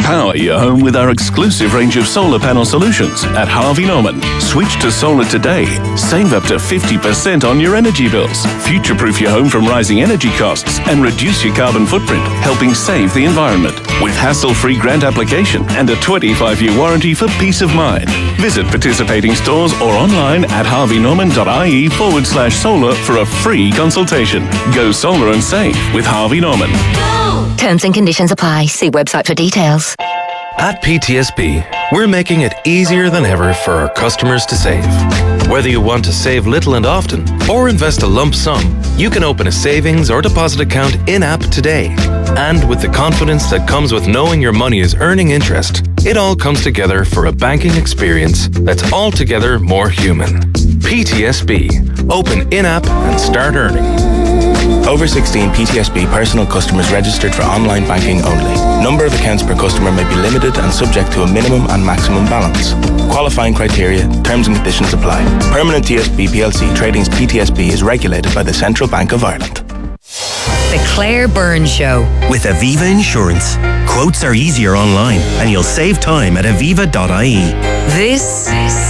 Power your home with our exclusive range of solar panel solutions at Harvey Norman. Switch to solar today. Save up to 50% on your energy bills. Future-proof your home from rising energy costs and reduce your carbon footprint, helping save the environment. With hassle-free grant application and a 25-year warranty for peace of mind. Visit participating stores or online at harveynorman.ie/solar for a free consultation. Go solar and save with Harvey Norman. Terms and conditions apply. See website for details. At PTSB, we're making it easier than ever for our customers to save. Whether you want to save little and often or invest a lump sum, you can open a savings or deposit account in-app today. And with the confidence that comes with knowing your money is earning interest, it all comes together for a banking experience that's altogether more human. PTSB. Open in-app and start earning. Over 16 PTSB personal customers registered for online banking only. Number of accounts per customer may be limited and subject to a minimum and maximum balance. Qualifying criteria, terms and conditions apply. Permanent TSB PLC Trading's PTSB is regulated by the Central Bank of Ireland. The Claire Byrne Show. With Aviva Insurance. Quotes are easier online and you'll save time at aviva.ie. This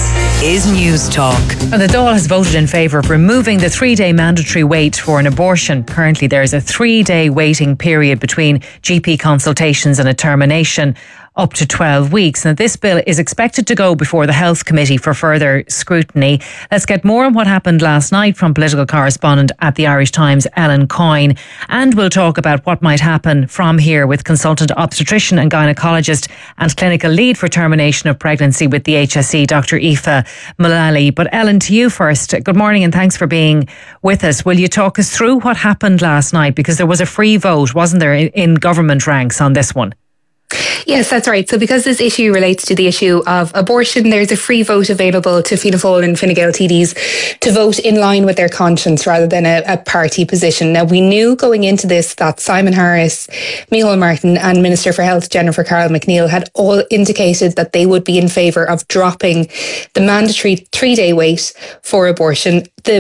is News Talk. And the Dáil has voted in favour of removing the 3-day mandatory wait for an abortion. Currently there is a 3-day waiting period between GP consultations and a termination, up to 12 weeks. Now, this bill is expected to go before the Health Committee for further scrutiny. Let's get more on what happened last night from political correspondent at the Irish Times, Ellen Coyne. And we'll talk about what might happen from here with consultant obstetrician and gynaecologist and clinical lead for termination of pregnancy with the HSE, Dr. Aoife Mullally. But Ellen, to you first. Good morning and thanks for being with us. Will you talk us through what happened last night? Because there was a free vote, wasn't there, in government ranks on this one? Yes, that's right. So because this issue relates to the issue of abortion, there's a free vote available to Fianna Fáil and Fine Gael TDs to vote in line with their conscience rather than a party position. Now, we knew going into this that Simon Harris, Micheál Martin and Minister for Health Jennifer Carroll MacNeill had all indicated that they would be in favour of dropping the mandatory 3-day wait for abortion.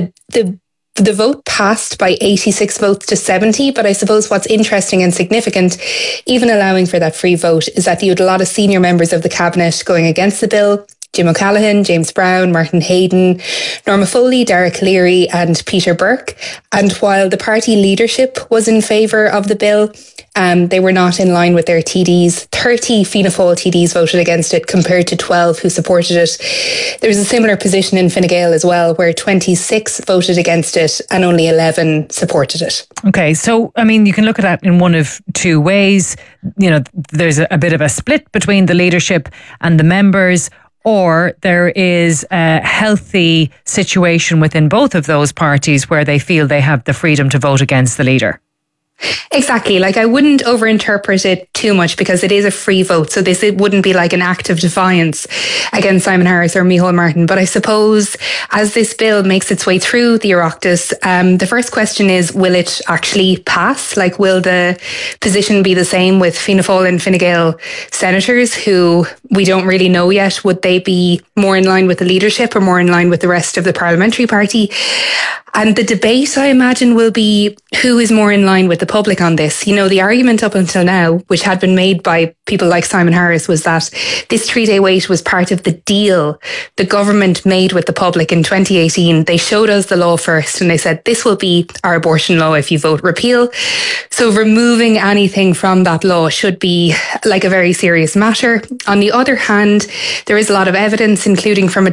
The vote passed by 86 votes to 70, but I suppose what's interesting and significant, even allowing for that free vote, is that you had a lot of senior members of the Cabinet going against the bill. Jim O'Callaghan, James Brown, Martin Hayden, Norma Foley, Derek Leary and Peter Burke. And while the party leadership was in favour of the bill, they were not in line with their TDs. 30 Fianna Fáil TDs voted against it compared to 12 who supported it. There was a similar position in Fine Gael as well, where 26 voted against it and only 11 supported it. Okay, so, I mean, you can look at that in one of two ways. You know, there's a bit of a split between the leadership and the members, or there is a healthy situation within both of those parties where they feel they have the freedom to vote against the leader. Exactly. Like, I wouldn't overinterpret it too much because it is a free vote. So it wouldn't be like an act of defiance against Simon Harris or Micheál Martin. But I suppose as this bill makes its way through the Oireachtas, the first question is, will it actually pass? Like, will the position be the same with Fianna Fáil and Fine Gael senators who we don't really know yet? Would they be more in line with the leadership or more in line with the rest of the parliamentary party? And the debate, I imagine, will be who is more in line with the public on this. You know, the argument up until now, which had been made by people like Simon Harris, was that this 3-day wait was part of the deal the government made with the public in 2018. They showed us the law first and they said, this will be our abortion law if you vote repeal. So removing anything from that law should be like a very serious matter. On the other hand, there is a lot of evidence, including from a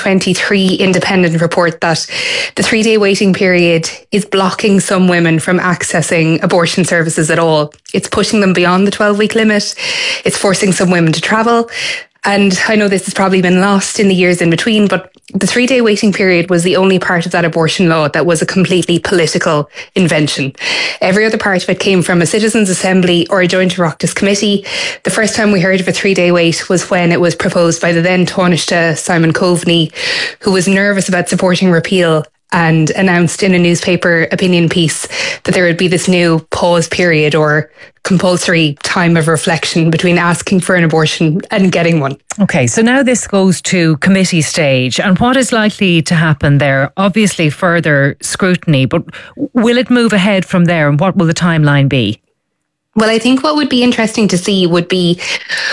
2023 independent report, that the 3-day waiting period is blocking some women from accessing abortion services at all. It's pushing them beyond the 12-week limit. It's forcing some women to travel. And I know this has probably been lost in the years in between, but the 3-day waiting period was the only part of that abortion law that was a completely political invention. Every other part of it came from a citizens' assembly or a joint Oireachtas committee. The first time we heard of a 3-day wait was when it was proposed by the then Taoiseach Simon Coveney, who was nervous about supporting repeal and announced in a newspaper opinion piece that there would be this new pause period or compulsory time of reflection between asking for an abortion and getting one. Okay, so now this goes to committee stage. And what is likely to happen there? Obviously further scrutiny, but will it move ahead from there and what will the timeline be? Well, I think what would be interesting to see would be